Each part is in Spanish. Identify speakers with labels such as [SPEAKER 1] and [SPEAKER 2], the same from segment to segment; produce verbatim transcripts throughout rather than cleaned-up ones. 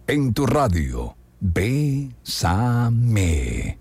[SPEAKER 1] en tu radio. Bésame.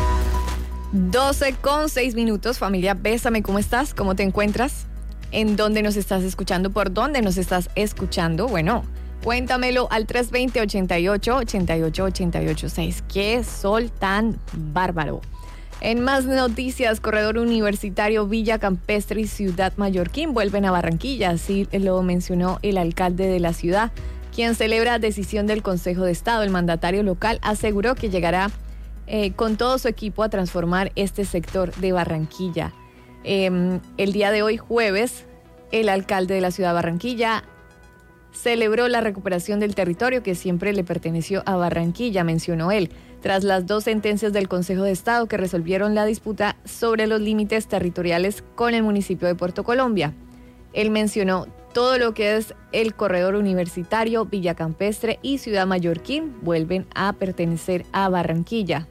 [SPEAKER 2] doce con seis minutos, familia Bésame, ¿cómo estás? ¿Cómo te encuentras? ¿En dónde nos estás escuchando? ¿Por dónde nos estás escuchando? Bueno, cuéntamelo al tres dos cero, ochenta y ocho, ochenta y ocho, ochenta y ocho seis. ¡Qué sol tan bárbaro! En más noticias, Corredor Universitario Villa Campestre y Ciudad Mallorquín vuelven a Barranquilla, así lo mencionó el alcalde de la ciudad, quien celebra decisión del Consejo de Estado. El mandatario local aseguró que llegará eh, con todo su equipo a transformar este sector de Barranquilla. Eh, el día de hoy, jueves, el alcalde de la ciudad de Barranquilla celebró la recuperación del territorio que siempre le perteneció a Barranquilla, mencionó él, tras las dos sentencias del Consejo de Estado que resolvieron la disputa sobre los límites territoriales con el municipio de Puerto Colombia. Él mencionó todo lo que es el corredor universitario, Villa Campestre y Ciudad Mallorquín vuelven a pertenecer a Barranquilla.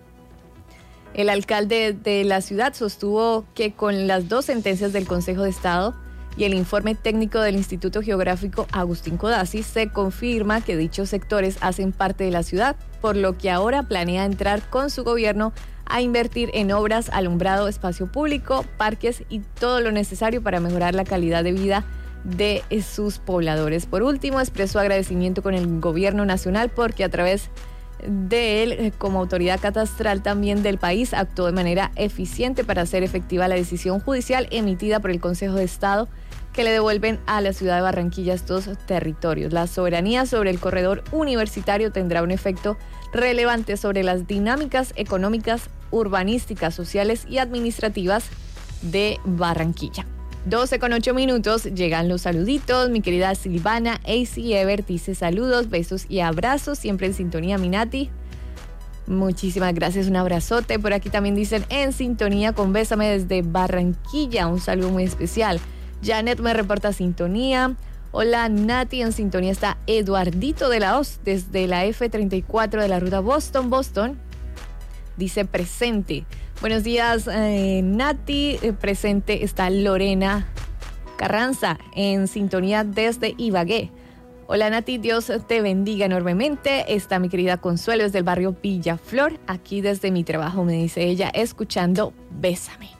[SPEAKER 2] El alcalde de la ciudad sostuvo que con las dos sentencias del Consejo de Estado y el informe técnico del Instituto Geográfico Agustín Codazzi se confirma que dichos sectores hacen parte de la ciudad, por lo que ahora planea entrar con su gobierno a invertir en obras, alumbrado, espacio público, parques y todo lo necesario para mejorar la calidad de vida de sus pobladores. Por último, expresó agradecimiento con el gobierno nacional porque a través de él, como autoridad catastral también del país, actuó de manera eficiente para hacer efectiva la decisión judicial emitida por el Consejo de Estado que le devuelven a la ciudad de Barranquilla estos territorios. La soberanía sobre el corredor universitario tendrá un efecto relevante sobre las dinámicas económicas, urbanísticas, sociales y administrativas de Barranquilla. doce con ocho minutos, llegan los saluditos. Mi querida Silvana A C Ever dice saludos, besos y abrazos, siempre en sintonía, Minati. Muchísimas gracias, un abrazote. Por aquí también dicen en sintonía con Bésame desde Barranquilla, un saludo muy especial. Janet me reporta sintonía. Hola Nati, en sintonía está Eduardito de la Hoz desde la F treinta y cuatro de la ruta Boston, Boston. Dice presente. Buenos días, eh, Nati. Eh, presente está Lorena Carranza en sintonía desde Ibagué. Hola Nati, Dios te bendiga enormemente. Está mi querida Consuelo desde el barrio Villaflor, aquí desde mi trabajo, me dice ella, escuchando Bésame.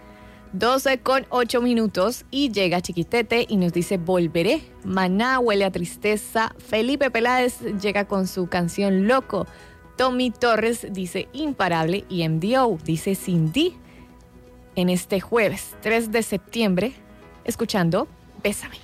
[SPEAKER 2] doce con ocho minutos y llega Chiquitete y nos dice volveré. Maná huele a tristeza. Felipe Peláez llega con su canción Loco. Tommy Torres dice imparable y M D O dice Cindy en este jueves tres de septiembre escuchando Bésame.